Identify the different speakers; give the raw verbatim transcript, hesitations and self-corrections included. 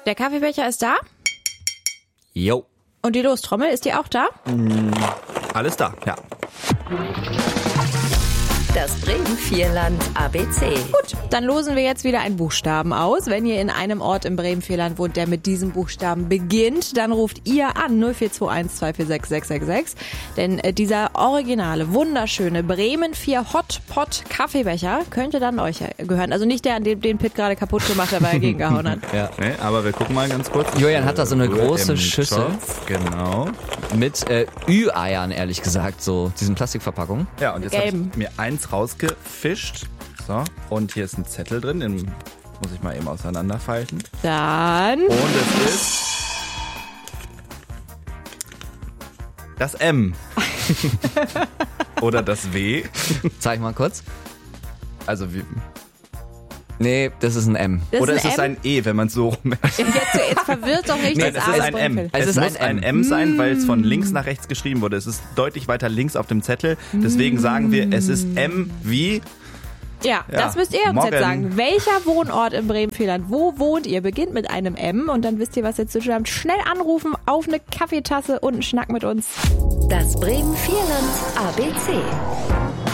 Speaker 1: Der Kaffeebecher ist da?
Speaker 2: Jo.
Speaker 1: Und die Lostrommel, ist die auch da?
Speaker 3: Alles da, ja.
Speaker 4: Das Bremen-Vierland A B C.
Speaker 1: Gut, dann losen wir jetzt wieder einen Buchstaben aus. Wenn ihr in einem Ort im Bremen-Vierland wohnt, der mit diesem Buchstaben beginnt, dann ruft ihr an null vier zwei eins zwei vier sechs sechs sechs sechs. Denn äh, dieser originale, wunderschöne Bremen vier Hot Pot Kaffeebecher könnte dann euch gehören. Also nicht der, an dem den Pitt gerade kaputt gemacht hat, weil er gegengehauen hat.
Speaker 2: Ja.
Speaker 3: Nee, aber wir gucken mal ganz kurz.
Speaker 2: Julian hat da so eine
Speaker 3: Ruhe
Speaker 2: große
Speaker 3: im
Speaker 2: Schüssel.
Speaker 3: Topf, genau.
Speaker 2: Mit äh, Ü-Eiern, ehrlich gesagt, so diesen Plastikverpackungen.
Speaker 3: Ja, und jetzt habe
Speaker 1: Gelben.
Speaker 3: ich mir eins rausgefischt. So, und hier ist ein Zettel drin, den muss ich mal eben auseinanderfalten.
Speaker 1: Dann...
Speaker 3: Und es ist das M. Oder das W.
Speaker 2: Zeig mal kurz.
Speaker 3: Also wie,
Speaker 2: Nee, das ist ein M.
Speaker 1: Das
Speaker 3: oder
Speaker 1: ist
Speaker 3: ist es
Speaker 1: ein
Speaker 3: ein E, wenn man es so rum
Speaker 1: Jetzt, jetzt verwirrt doch nicht
Speaker 3: Nein,
Speaker 1: das
Speaker 3: es
Speaker 1: A
Speaker 3: ist
Speaker 1: aus
Speaker 3: ein M.
Speaker 1: Bremen-Vierland.
Speaker 2: Es
Speaker 3: Es,
Speaker 2: ist
Speaker 3: muss
Speaker 2: ein
Speaker 3: ein
Speaker 2: M.
Speaker 3: M sein, weil es von links nach rechts geschrieben wurde. Es ist deutlich weiter links auf dem Zettel. Deswegen sagen wir, es ist M wie...
Speaker 1: Ja,
Speaker 3: Ja,
Speaker 1: das müsst ihr uns
Speaker 3: morgen.
Speaker 1: jetzt sagen. Welcher Wohnort im Bremen-Vierland? Wo wohnt ihr? Beginnt mit einem M und dann wisst ihr, was ihr zu tun habt. Schnell anrufen, auf eine Kaffeetasse und einen Schnack mit uns.
Speaker 4: Das Bremen-Vierland A B C.